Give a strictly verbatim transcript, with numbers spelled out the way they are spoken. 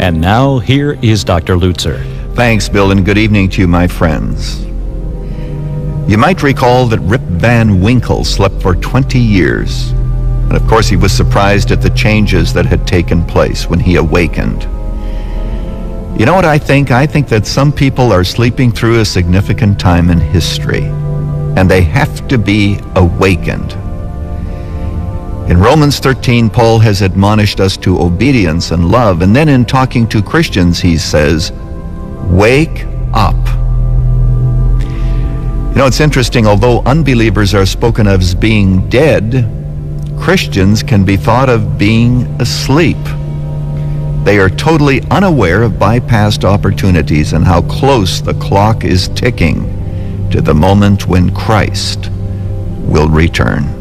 And now, here is Doctor Lutzer. Thanks, Bill, and good evening to you, my friends. You might recall that Rip Van Winkle slept for twenty years. And of course, he was surprised at the changes that had taken place when he awakened. You know what I think? I think that some people are sleeping through a significant time in history, and they have to be awakened. In Romans thirteen, Paul has admonished us to obedience and love, and then in talking to Christians, he says, wake up. You know, it's interesting, although unbelievers are spoken of as being dead, Christians can be thought of being asleep. They are totally unaware of bypassed opportunities and how close the clock is ticking to the moment when Christ will return.